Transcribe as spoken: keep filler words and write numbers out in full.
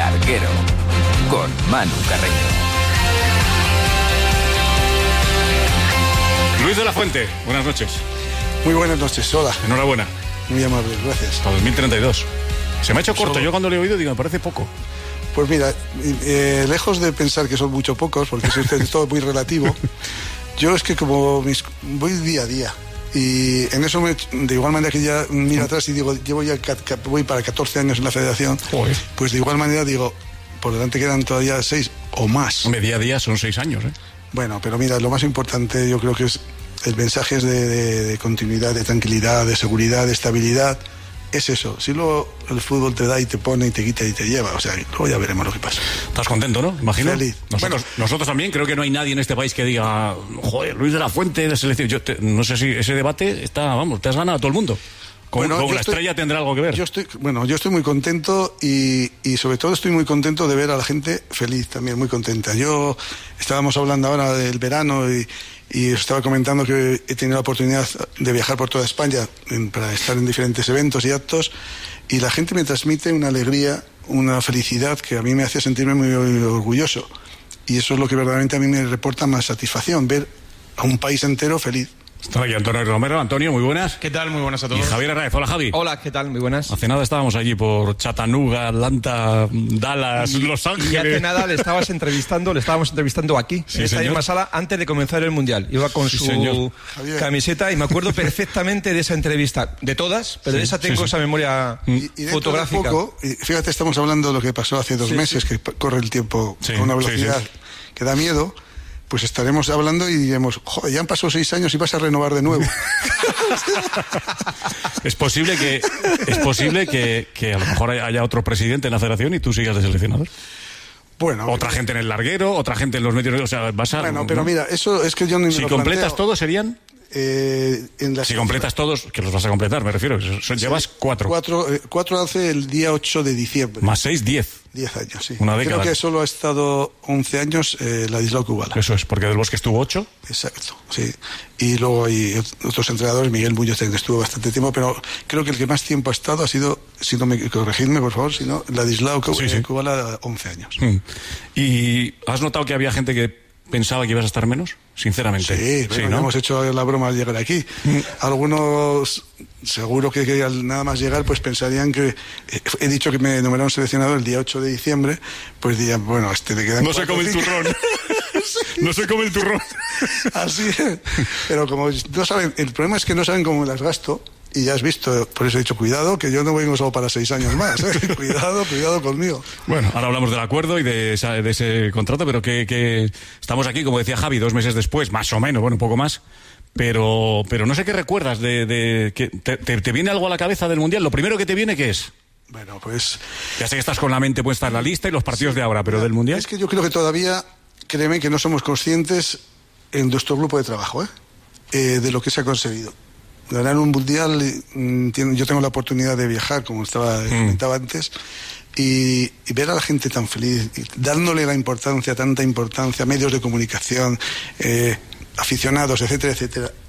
Larguero, con Manu Carreño. Luis de la Fuente, buenas noches. Muy buenas noches, hola. Enhorabuena. Muy amable, gracias. Hasta dos mil treinta y dos. Se me ha hecho corto, Solo... yo cuando lo he oído digo, me parece poco. Pues mira, eh, lejos de pensar que son mucho pocos, porque eso es todo muy relativo, yo es que como mis, voy día a día. Y en eso, me, de igual manera que ya miro atrás y digo, llevo ya voy para catorce años en la federación, Joder. Pues de igual manera digo, por delante quedan todavía seis o más. Hombre, día a día son seis años, ¿eh? Bueno, pero mira, lo más importante yo creo que es el mensaje es de, de, de continuidad, de tranquilidad, de seguridad, de estabilidad. Es eso. Si luego el fútbol te da y te pone y te quita y te lleva, o sea, luego ya veremos lo que pasa. ¿Estás contento, no? Imagino. Feliz. Nosotros, bueno, nosotros también, creo que no hay nadie en este país que diga, joder, Luis de la Fuente de selección. Yo te, no sé si ese debate está, vamos, te has ganado a todo el mundo. Con, bueno, con la estoy, estrella tendrá algo que ver. Yo estoy, bueno, yo estoy muy contento y, y sobre todo estoy muy contento de ver a la gente feliz también, muy contenta. Yo, estábamos hablando ahora del verano y, y estaba comentando que he tenido la oportunidad de viajar por toda España en, para estar en diferentes eventos y actos, y la gente me transmite una alegría, una felicidad que a mí me hace sentirme muy, muy orgulloso. Y eso es lo que verdaderamente a mí me reporta más satisfacción, ver a un país entero feliz. Está aquí Antonio Romero. Antonio, muy buenas. ¿Qué tal? Muy buenas a todos. Y Javier Arraez. Hola, Javi. Hola, ¿qué tal? Muy buenas. Hace nada estábamos allí por Chattanooga, Atlanta, Dallas, y, Los Ángeles. Y hace nada le estabas entrevistando, le estábamos entrevistando aquí, sí, en esta misma sala, antes de comenzar el Mundial. Iba con sí, su señor. camiseta y me acuerdo perfectamente de esa entrevista. De todas, pero sí, de esa tengo sí, sí. esa memoria y, y fotográfica. De poco, y fíjate, estamos hablando de lo que pasó hace dos sí, meses, sí. que corre el tiempo sí, con una velocidad sí, sí. que da miedo. Pues estaremos hablando y diremos, joder, ya han pasado seis años y vas a renovar de nuevo. Es posible que es posible que, que a lo mejor haya otro presidente en la federación y tú sigas de seleccionador. Bueno, otra gente en el larguero, otra gente en los medios, o sea, vas a... Bueno, pero ¿no? Mira, eso es que yo ni me si lo completas planteo. Todos serían... Eh, en la si completas todos, que los vas a completar, me refiero. Sí, llevas cuatro. Cuatro, eh, cuatro hace el día ocho de diciembre. Más seis, diez. Diez años, sí. Una década. Creo que solo ha estado once años eh, Ladislao Kubala. Eso es, porque del Bosque estuvo ocho. Exacto, sí. Y luego hay otros entrenadores, Miguel Muñoz que estuvo bastante tiempo, pero creo que el que más tiempo ha estado ha sido, si no me corregidme por favor, si no, Ladislao sí, sí. Kubala, once años. Mm. ¿Y has notado que había gente que pensaba que ibas a estar menos? Sinceramente. Sí, bueno, sí, ¿no? Hemos hecho la broma al llegar aquí. Mm. Algunos, seguro que, que al nada más llegar, pues pensarían que eh, he dicho que me nombraron seleccionador el día ocho de diciembre, pues dirían, bueno, este le quedan... No se come el turrón. Sí. No se come el turrón. Así es. Pero como no saben, el problema es que no saben cómo me las gasto. Y ya has visto, por eso he dicho, cuidado, que yo no vengo solo para seis años más, ¿eh? Cuidado, cuidado conmigo. Bueno, ahora hablamos del acuerdo y de, esa, de ese contrato, pero que, que estamos aquí, como decía Javi, dos meses después, más o menos, bueno, un poco más, pero, pero no sé qué recuerdas de... de que te, te, ¿Te viene algo a la cabeza del Mundial? Lo primero que te viene, ¿qué es? Bueno, pues... Ya sé que estás con la mente puesta en la lista y los partidos sí, de ahora, pero del Mundial... Es que yo creo que todavía, créeme que no somos conscientes en nuestro grupo de trabajo, ¿eh? Eh, de lo que se ha conseguido. Ganar un mundial, yo tengo la oportunidad de viajar, como estaba mm. comentaba antes, y, y ver a la gente tan feliz, dándole la importancia, tanta importancia, medios de comunicación, eh, aficionados, etcétera, etcétera.